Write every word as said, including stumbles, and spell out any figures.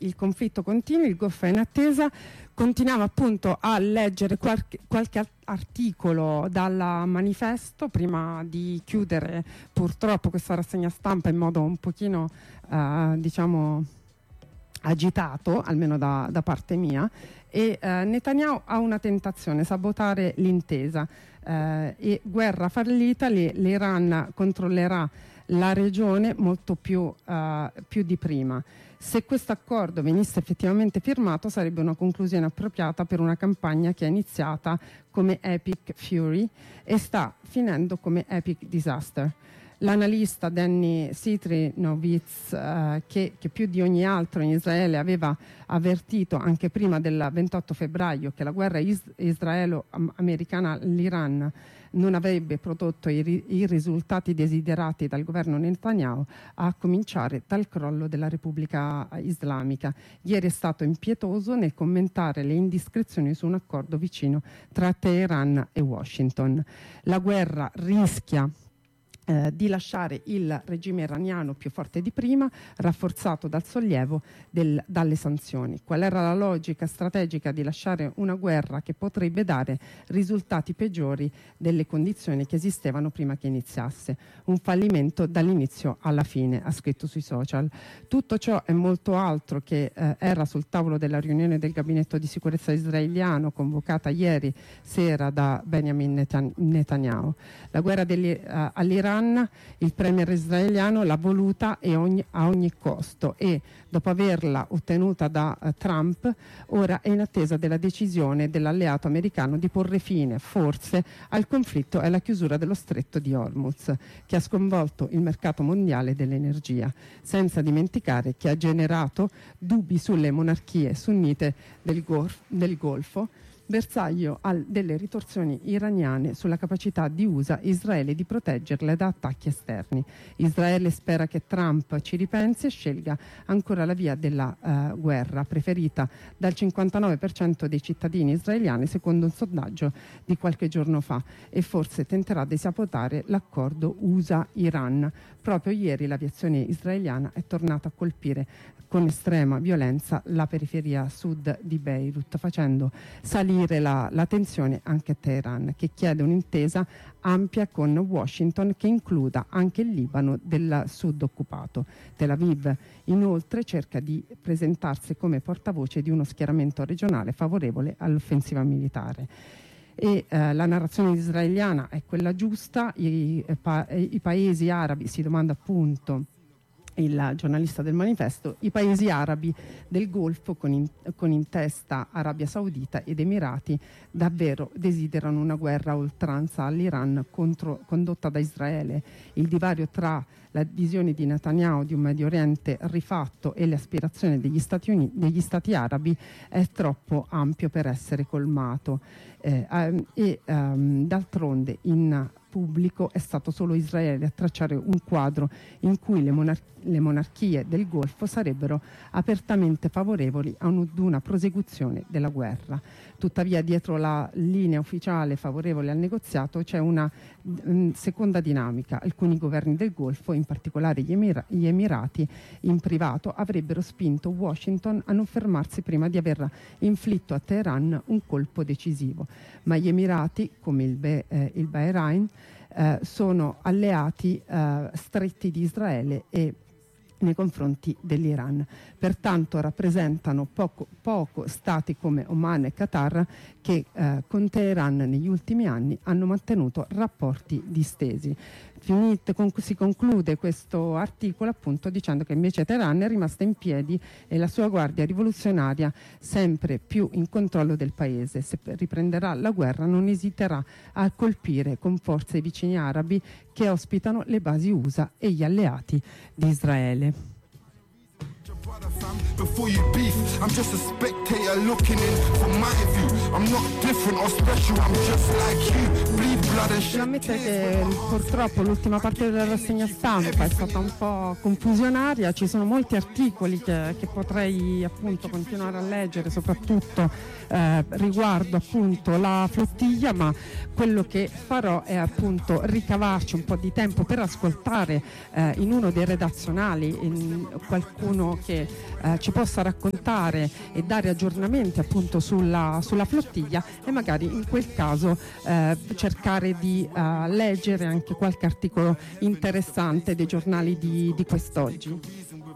il conflitto continua, il Golfo è in attesa. Continuiamo appunto a leggere qualche, qualche articolo dal manifesto prima di chiudere purtroppo questa rassegna stampa in modo un pochino eh, diciamo agitato, almeno da, da parte mia. E eh, Netanyahu ha una tentazione: sabotare l'intesa, eh, e guerra fallita, l'Iran controllerà la regione molto più, eh, più di prima. Se questo accordo venisse effettivamente firmato, sarebbe una conclusione appropriata per una campagna che è iniziata come Epic Fury e sta finendo come Epic Disaster. L'analista Danny Citrinowicz, eh, che, che più di ogni altro in Israele aveva avvertito anche prima del ventotto febbraio che la guerra is- israelo-americana all'Iran non avrebbe prodotto i, ri- i risultati desiderati dal governo Netanyahu, a cominciare dal crollo della Repubblica Islamica. Ieri è stato impietoso nel commentare le indiscrezioni su un accordo vicino tra Teheran e Washington. La guerra rischia Eh, di lasciare il regime iraniano più forte di prima, rafforzato dal sollievo del, dalle sanzioni. Qual era la logica strategica di lasciare una guerra che potrebbe dare risultati peggiori delle condizioni che esistevano prima che iniziasse? Un fallimento dall'inizio alla fine, ha scritto sui social. Tutto ciò è molto altro che eh, era sul tavolo della riunione del gabinetto di sicurezza israeliano convocata ieri sera da Benjamin Netanyahu. La guerra degli, uh, all'Iran, il premier israeliano l'ha voluta e ogni, a ogni costo, e dopo averla ottenuta da uh, Trump, ora è in attesa della decisione dell'alleato americano di porre fine forse al conflitto e alla chiusura dello stretto di Hormuz, che ha sconvolto il mercato mondiale dell'energia, senza dimenticare che ha generato dubbi sulle monarchie sunnite del, Golf, del Golfo, bersaglio al, delle ritorsioni iraniane sulla capacità di U S A e Israele di proteggerle da attacchi esterni. Israele spera che Trump ci ripensi e scelga ancora la via della uh, guerra, preferita dal cinquantanove per cento dei cittadini israeliani, secondo un sondaggio di qualche giorno fa, e forse tenterà di sabotare l'accordo U S A-Iran. Proprio ieri l'aviazione israeliana è tornata a colpire con estrema violenza la periferia sud di Beirut, facendo salire la, la tensione anche a Teheran, che chiede un'intesa ampia con Washington che includa anche il Libano del sud occupato. Tel Aviv inoltre cerca di presentarsi come portavoce di uno schieramento regionale favorevole all'offensiva militare. E eh, la narrazione israeliana è quella giusta. I, eh, pa- i paesi arabi, si domanda appunto il giornalista del manifesto, i paesi arabi del Golfo, con in, con in testa Arabia Saudita ed Emirati, davvero desiderano una guerra a oltranza all'Iran contro, condotta da Israele. Il divario tra la visione di Netanyahu di un Medio Oriente rifatto e le aspirazioni degli Stati Uniti, degli Stati arabi è troppo ampio per essere colmato. Eh, ehm, e ehm, d'altronde in pubblico è stato solo Israele a tracciare un quadro in cui le, monar- le monarchie del Golfo sarebbero apertamente favorevoli a un- ad una prosecuzione della guerra. Tuttavia, dietro la linea ufficiale favorevole al negoziato c'è una mh, seconda dinamica. Alcuni governi del Golfo, in particolare gli, Emir- gli Emirati, in privato avrebbero spinto Washington a non fermarsi prima di aver inflitto a Teheran un colpo decisivo. Ma gli Emirati, come il, Be- eh, il Bahrain, eh, sono alleati eh, stretti di Israele e nei confronti dell'Iran. Pertanto rappresentano poco, poco stati come Oman e Qatar che eh, con Teheran negli ultimi anni hanno mantenuto rapporti distesi. Finite, con, si conclude questo articolo appunto dicendo che invece Teheran è rimasta in piedi e la sua guardia rivoluzionaria sempre più in controllo del paese. Se riprenderà la guerra non esiterà a colpire con forza i vicini arabi che ospitano le basi U S A e gli alleati di Israele. Before you beef, I'm just a spectator looking in from my view. I'm not different or special, I'm just like you. Bleed blood and shit. Devo ammettere che purtroppo l'ultima parte della rassegna stampa è stata un po' confusionaria, ci sono molti articoli che, che potrei appunto continuare a leggere, soprattutto eh, riguardo appunto la flottiglia, ma quello che farò è appunto ricavarci un po' di tempo per ascoltare eh, in uno dei redazionali in qualcuno che eh, ci possa raccontare e dare aggiornamenti appunto sulla, sulla flottiglia, e magari in quel caso eh, cercare di eh, leggere anche qualche articolo interessante dei giornali di, di quest'oggi.